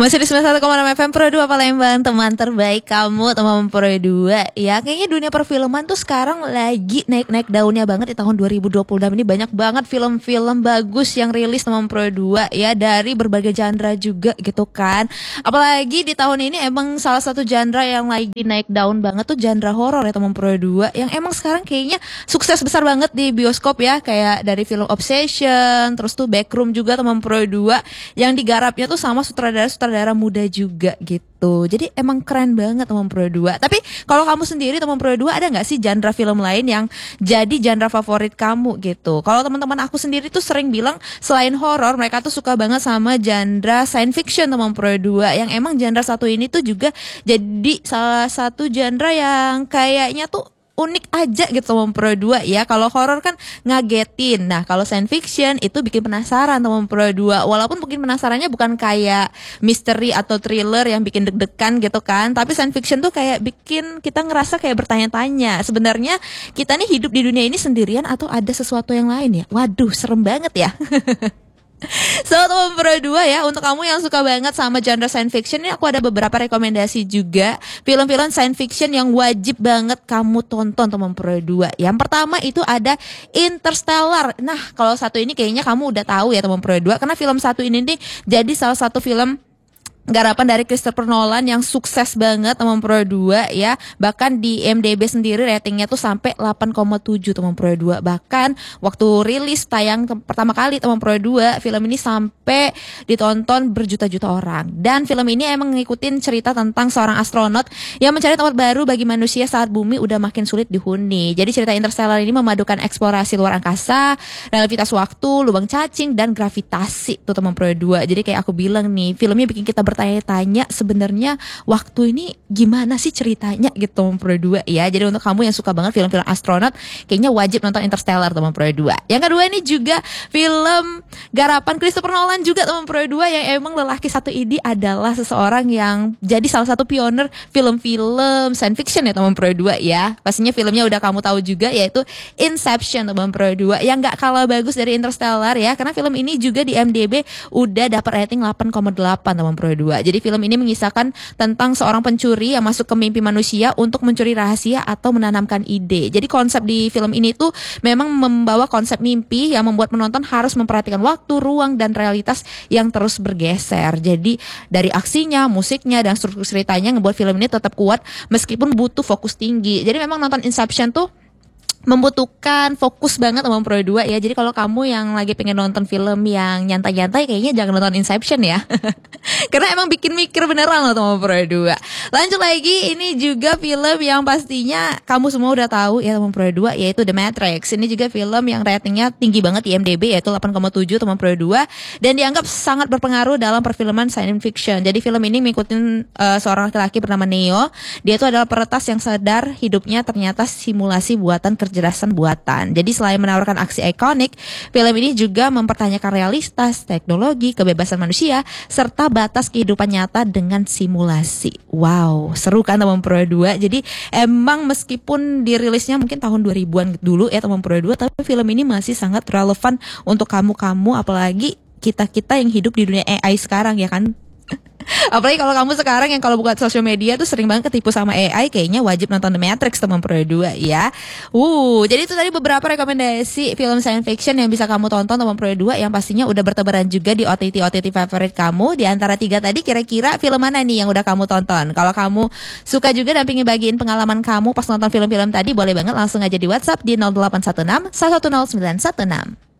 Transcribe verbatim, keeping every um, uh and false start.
Masih di sembilan puluh satu koma enam F M Pro dua Palembang, teman terbaik kamu, teman Pro dua. Ya, kayaknya dunia perfilman tuh sekarang lagi naik-naik daunnya banget di tahun dua ribu dua puluh enam ini. Banyak banget film-film bagus yang rilis teman Pro dua ya, dari berbagai genre juga gitu kan. Apalagi di tahun ini emang salah satu genre yang lagi naik daun banget tuh genre horor ya teman Pro dua, yang emang sekarang kayaknya sukses besar banget di bioskop ya, kayak dari film Obsession, terus tuh Backroom juga teman Pro dua yang digarapnya tuh sama sutradara-sutradara darah muda juga gitu. Jadi emang keren banget teman Pro dua. Tapi kalau kamu sendiri teman Pro dua, ada nggak sih genre film lain yang jadi genre favorit kamu gitu? Kalau teman-teman aku sendiri tuh sering bilang selain horor, mereka tuh suka banget sama genre science fiction teman Pro dua, yang emang genre satu ini tuh juga jadi salah satu genre yang kayaknya tuh unik aja gitu teman Pro dua ya. Kalau horor kan ngagetin. Nah, kalau science fiction itu bikin penasaran teman Pro dua. Walaupun mungkin penasarannya bukan kayak misteri atau thriller yang bikin deg-degan gitu kan, tapi science fiction tuh kayak bikin kita ngerasa kayak bertanya-tanya, sebenarnya kita nih hidup di dunia ini sendirian atau ada sesuatu yang lain ya? Waduh, serem banget ya. So teman Pro dua ya, untuk kamu yang suka banget sama genre science fiction ini, aku ada beberapa rekomendasi juga film-film science fiction yang wajib banget kamu tonton teman Pro dua. Yang pertama itu ada Interstellar. Nah, kalau satu ini kayaknya kamu udah tahu ya teman Pro dua, karena film satu ini nih jadi salah satu film garapan dari Christopher Nolan yang sukses banget teman Pro dua ya. Bahkan di I M D B sendiri ratingnya tuh sampai delapan koma tujuh teman Pro dua. Bahkan waktu rilis tayang ke- pertama kali teman Pro dua, film ini sampai ditonton berjuta-juta orang. Dan film ini emang ngikutin cerita tentang seorang astronot yang mencari tempat baru bagi manusia saat bumi udah makin sulit dihuni. Jadi cerita Interstellar ini memadukan eksplorasi luar angkasa, relativitas waktu, lubang cacing, dan gravitasi tuh teman Pro dua. Jadi kayak aku bilang nih, filmnya bikin kita bertanya-tanya sebenarnya waktu ini gimana sih ceritanya gitu teman Pro dua ya. Jadi untuk kamu yang suka banget film-film astronot, kayaknya wajib nonton Interstellar teman Pro dua. Yang kedua ini juga film garapan Christopher Nolan juga teman Pro dua, yang emang lelaki satu ini adalah seseorang yang jadi salah satu pioner film-film science fiction ya teman Pro dua ya. Pastinya filmnya udah kamu tahu juga, yaitu Inception teman Pro dua, yang gak kalah bagus dari Interstellar ya, karena film ini juga di I M D B udah dapat rating delapan koma delapan teman Pro dua. Jadi film ini mengisahkan tentang seorang pencuri yang masuk ke mimpi manusia untuk mencuri rahasia atau menanamkan ide. Jadi konsep di film ini tuh memang membawa konsep mimpi yang membuat penonton harus memperhatikan waktu, ruang, dan realitas yang terus bergeser. Jadi dari aksinya, musiknya, dan struktur ceritanya ngebuat film ini tetap kuat meskipun butuh fokus tinggi. Jadi memang nonton Inception tuh membutuhkan fokus banget teman Pro dua ya. Jadi kalau kamu yang lagi pengen nonton film yang nyantai-nyantai, kayaknya jangan nonton Inception ya. Karena emang bikin mikir beneran loh teman Pro dua. Lanjut lagi, ini juga film yang pastinya kamu semua udah tahu ya teman Pro dua, yaitu The Matrix. Ini juga film yang ratingnya tinggi banget di I M D B, yaitu delapan koma tujuh teman Pro dua, dan dianggap sangat berpengaruh dalam perfilman science fiction. Jadi film ini mengikuti uh, seorang laki-laki bernama Neo. Dia itu adalah peretas yang sadar hidupnya ternyata simulasi buatan kecerdasan buatan. Jadi selain menawarkan aksi ikonik, film ini juga mempertanyakan realitas, teknologi, kebebasan manusia, serta batas kehidupan nyata dengan simulasi. Wow, seru kan teman Pro dua. Jadi emang meskipun dirilisnya mungkin tahun dua ribuan dulu ya teman Pro dua, tapi film ini masih sangat relevan untuk kamu-kamu, apalagi kita-kita yang hidup di dunia A I sekarang ya kan. Apalagi kalau kamu sekarang yang kalau buka sosial media tuh sering banget ketipu sama A I, kayaknya wajib nonton The Matrix teman Pro dua ya. Uh, jadi itu tadi beberapa rekomendasi film science fiction yang bisa kamu tonton teman Pro dua, yang pastinya udah bertebaran juga di O T T O T T favorit kamu. Di antara tiga tadi, kira-kira film mana nih yang udah kamu tonton? Kalau kamu suka juga dan pengen bagiin pengalaman kamu pas nonton film-film tadi, boleh banget langsung aja di WhatsApp di nol delapan satu enam satu satu nol sembilan satu enam.